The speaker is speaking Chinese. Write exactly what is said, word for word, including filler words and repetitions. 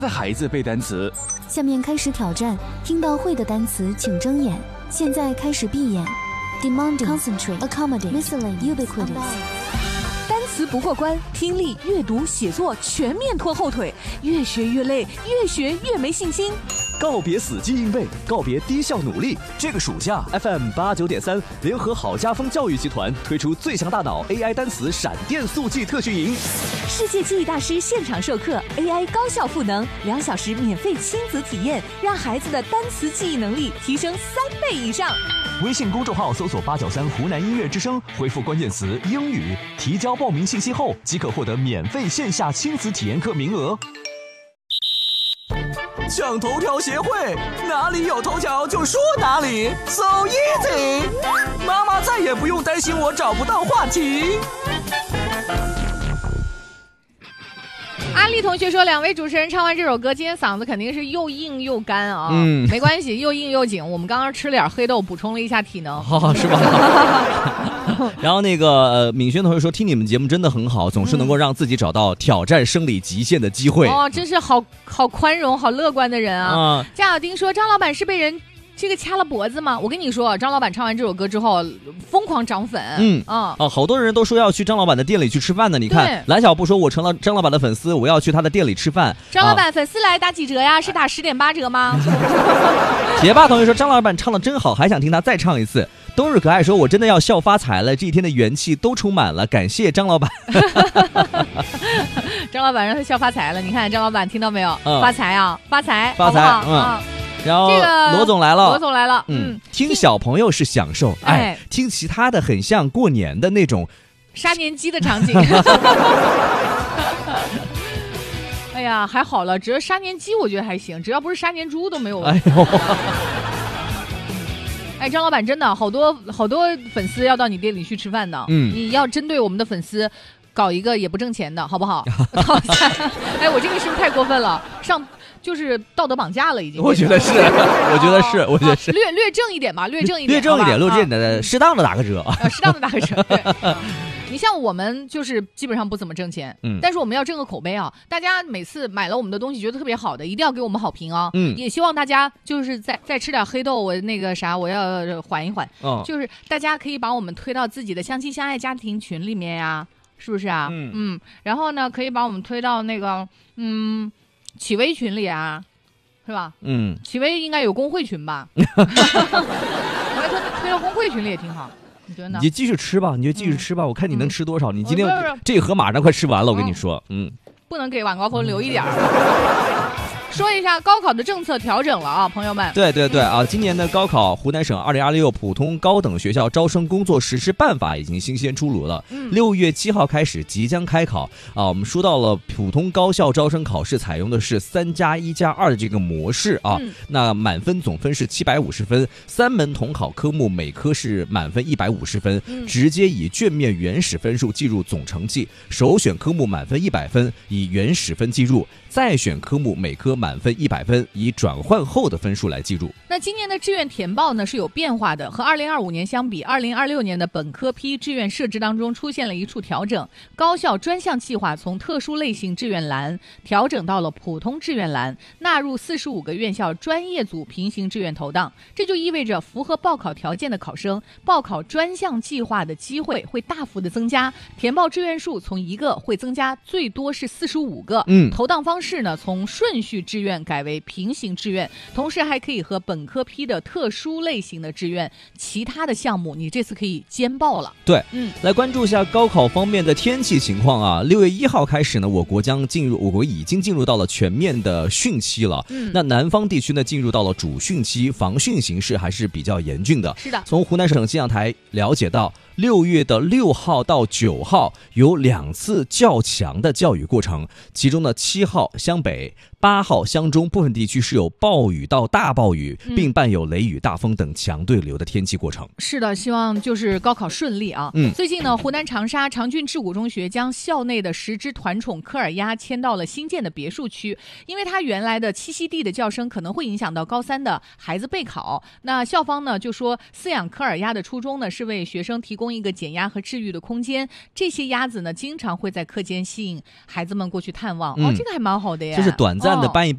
的孩子背单词。 下面开始挑战，听到会的单词请睁眼，现在开始闭眼。Demanding, concentrate, accommodate, miscellaneous, ubiquitous。 单词不过关，听力、阅读、写作全面拖后腿，越学越累，越学越没信心。 告别死记硬背，告别低效努力。这个暑假 ，F M 八九点三联合好家风教育集团推出最强大脑 A I 单词闪电速记特训营， 世界记忆大师现场授课 ，A I 高效赋能，两小时免费亲子体验，让孩子的单词记忆能力提升三倍以上。 微信公众号搜索八九三湖南音乐之声，回复关键词英语，提交报名信息后即可获得免费线下亲子体验课名额。抢头条协会，哪里有头条就说哪里 ，so easy。妈妈再也不用担心我找不到话题。 阿丽同学说，两位主持人唱完这首歌，今天嗓子肯定是又硬又干啊。嗯，没关系，又硬又紧。我们刚刚吃了点黑豆，补充了一下体能。 哦，是吧？然后那个呃，敏轩同学说，听你们节目真的很好，总是能够让自己找到挑战生理极限的机会。 哦，真是好好宽容、好乐观的人啊！贾小丁说，张老板是被人这个掐了脖子吗？我跟你说，张老板唱完这首歌之后疯狂涨粉。 嗯啊啊，好多人都说要去张老板的店里去吃饭呢。你看，蓝小布说，我成了张老板的粉丝，我要去他的店里吃饭。 张老板、啊、粉丝来打几折呀？是打十点八折吗？ 铁霸同学说，张老板唱的真好，还想听他再唱一次。冬日可爱说，我真的要笑发财了，这一天的元气都充满了，感谢张老板。 张老板让他笑发财了，你看张老板听到没有？嗯、发财啊，发财， 发财， 好不好？ 嗯。啊然后这个罗总来了， 罗总来了， 嗯，听小朋友是享受，哎，哎听其他的很像过年的那种杀年鸡的场景。哎呀，还好了，只要杀年鸡我觉得还行，只要不是杀年猪都没有问题。哎呦，哎，张老板真的好多好多粉丝要到你店里去吃饭的，嗯，你要针对我们的粉丝搞一个也不挣钱的好不好？哎，我这个是不是太过分了？上就是道德绑架了，已经。 我觉得是，我觉得是，我觉得是。 略略正一点吧，略正一点， 略正一点，略正一点的，适当的打个折啊，适当的打个折。你像我们就是基本上不怎么挣钱，嗯，但是我们要挣个口碑啊！大家每次买了我们的东西觉得特别好的，一定要给我们好评啊！嗯，也希望大家就是再再吃点黑豆，我那个啥，我要缓一缓。嗯，就是大家可以把我们推到自己的相亲相爱家庭群里面呀，是不是啊？嗯嗯，然后呢，可以把我们推到那个嗯。企微群里啊，是吧？嗯，企微应该有工会群吧？我还推推到工会群里也挺好，你觉得呢？ 你就继续吃吧，你就继续吃吧，嗯、我看你能吃多少。嗯、你今天这一盒马上快吃完了，我跟你说，嗯， 不能给晚高峰留一点儿。说一下高考的政策调整了啊，朋友们。 对对对啊，今年的高考，湖南省二零二六普通高等学校招生工作实施办法已经新鲜出炉了。六、嗯、月七号开始即将开考啊。我们说到了普通高校招生考试采用的是三加一加二的这个模式啊。嗯、那满分总分是七百五十分，三门统考科目每科是满分一百五十分，嗯、直接以卷面原始分数计入总成绩。首选科目满分一百分，以原始分计入；再选科目每科满分一百分，以转换后的分数来计入。 那今年的志愿填报呢是有变化的，和二零二五年相比，二零二六年的本科批志愿设置当中出现了一处调整，高校专项计划从特殊类型志愿栏调整到了普通志愿栏，纳入四十五个院校专业组平行志愿投档。这就意味着符合报考条件的考生报考专项计划的机会会大幅的增加，填报志愿数从一个会增加最多是四十五个。嗯，投档方式呢从顺序志愿改为平行志愿，同时还可以和本科批的特殊类型的志愿其他的项目你这次可以兼报了。 对，嗯，来关注一下高考方面的天气情况啊。六月一号开始呢，我国将进入，我国已经进入到了全面的汛期了。嗯，那南方地区呢进入到了主汛期，防汛形势还是比较严峻的。 是的， 从湖南省气象台了解到，六月的六号到九号有两次较强的降雨过程，其中呢七号湘北，八号湘中部分地区是有暴雨到大暴雨，并伴有雷雨、大风等强对流的天气过程。 是的，希望就是高考顺利啊。嗯，最近呢，湖南长沙长郡志谷中学将校内的十只团宠科尔鸭迁到了新建的别墅区，因为它原来的栖息地的叫声可能会影响到高三的孩子备考。那校方呢就说，饲养科尔鸭的初衷呢是为学生提供一个减压和治愈的空间。这些鸭子呢经常会在课间吸引孩子们过去探望。嗯、哦，这个还蛮好的呀， 这是短暂淡的搬一